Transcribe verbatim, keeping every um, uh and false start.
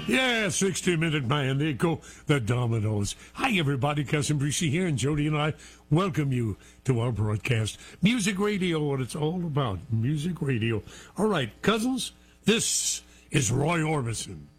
Yeah, sixty-minute man. They go the Dominoes. Hi, everybody. Cousin Brucey here, and Jody and I welcome you to our broadcast. Music radio, what it's all about. Music radio. All right, cousins, this is Roy Orbison.